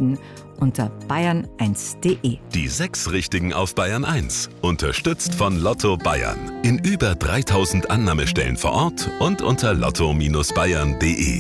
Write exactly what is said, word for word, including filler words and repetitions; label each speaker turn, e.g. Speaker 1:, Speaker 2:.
Speaker 1: Richtigen unter bayern eins punkt de.
Speaker 2: Die sechs Richtigen auf Bayern eins. Unterstützt von Lotto Bayern. In über dreitausend Annahmestellen vor Ort und unter lotto Bindestrich bayern punkt de.